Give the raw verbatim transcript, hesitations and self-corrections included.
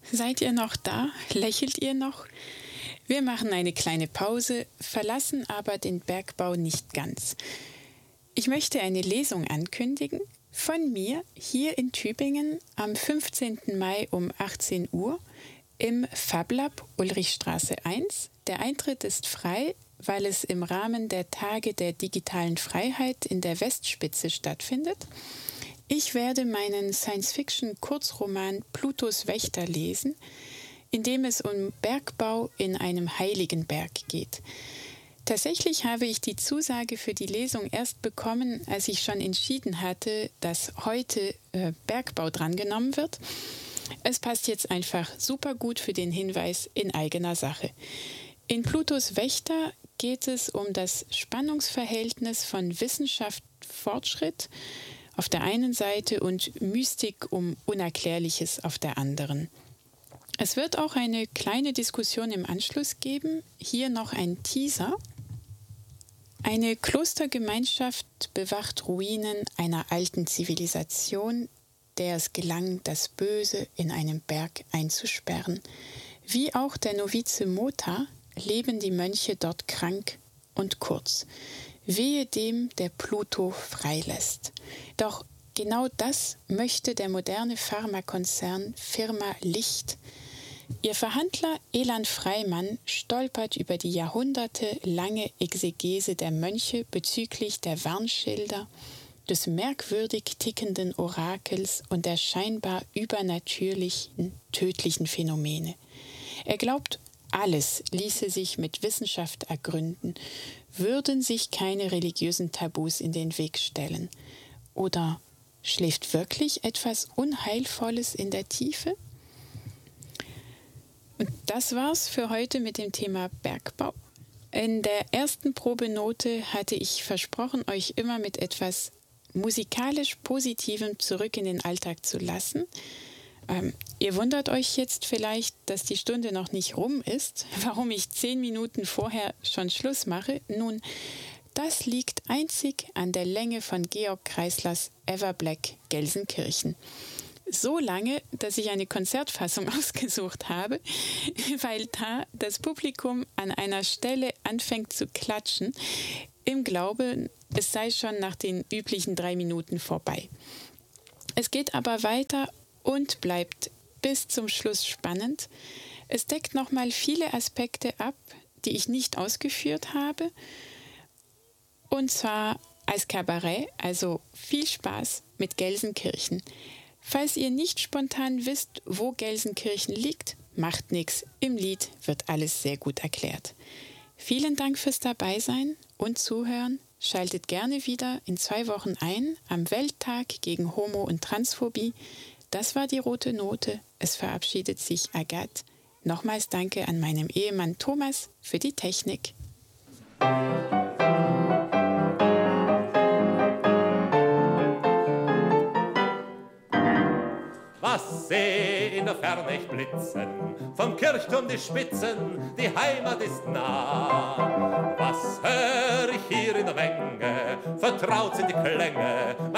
Seid ihr noch da? Lächelt ihr noch? Wir machen eine kleine Pause, verlassen aber den Bergbau nicht ganz. Ich möchte eine Lesung ankündigen von mir hier in Tübingen am fünfzehnten Mai um achtzehn Uhr im FabLab Ulrichstraße eins. Der Eintritt ist frei, weil es im Rahmen der Tage der digitalen Freiheit in der Westspitze stattfindet. Ich werde meinen Science-Fiction-Kurzroman Plutos Wächter lesen, in dem es um Bergbau in einem heiligen Berg geht. Tatsächlich habe ich die Zusage für die Lesung erst bekommen, als ich schon entschieden hatte, dass heute äh, Bergbau drangenommen wird. Es passt jetzt einfach super gut für den Hinweis in eigener Sache. In Plutos Wächter geht es um das Spannungsverhältnis von Wissenschaft, Fortschritt auf der einen Seite und Mystik um Unerklärliches auf der anderen. Es wird auch eine kleine Diskussion im Anschluss geben. Hier noch ein Teaser. Eine Klostergemeinschaft bewacht Ruinen einer alten Zivilisation, der es gelang, das Böse in einem Berg einzusperren. Wie auch der Novize Mota leben die Mönche dort krank und kurz. Wehe dem, der Pluto freilässt. Doch genau das möchte der moderne Pharmakonzern Firma Licht. Ihr Verhandler Elan Freimann stolpert über die jahrhundertelange Exegese der Mönche bezüglich der Warnschilder, des merkwürdig tickenden Orakels und der scheinbar übernatürlichen, tödlichen Phänomene. Er glaubt, alles ließe sich mit Wissenschaft ergründen, würden sich keine religiösen Tabus in den Weg stellen. Oder schläft wirklich etwas Unheilvolles in der Tiefe? Und das war's für heute mit dem Thema Bergbau. In der ersten Probenote hatte ich versprochen, euch immer mit etwas musikalisch Positivem zurück in den Alltag zu lassen. Ähm, ihr wundert euch jetzt vielleicht, dass die Stunde noch nicht rum ist, warum ich zehn Minuten vorher schon Schluss mache. Nun, das liegt einzig an der Länge von Georg Kreislers Everblack Gelsenkirchen. So lange, dass ich eine Konzertfassung ausgesucht habe, weil da das Publikum an einer Stelle anfängt zu klatschen, im Glauben, es sei schon nach den üblichen drei Minuten vorbei. Es geht aber weiter und bleibt bis zum Schluss spannend. Es deckt nochmal viele Aspekte ab, die ich nicht ausgeführt habe, und zwar als Kabarett, also viel Spaß mit Gelsenkirchen. Falls ihr nicht spontan wisst, wo Gelsenkirchen liegt, macht nichts. Im Lied wird alles sehr gut erklärt. Vielen Dank fürs Dabeisein und Zuhören. Schaltet gerne wieder in zwei Wochen ein am Welttag gegen Homo- und Transphobie. Das war die rote Note. Es verabschiedet sich Agathe. Nochmals danke an meinem Ehemann Thomas für die Technik. Was seh in der Ferne ich blitzen, vom Kirchturm die Spitzen, die Heimat ist nah. Was hör ich hier in der Menge, vertraut sind die Klänge,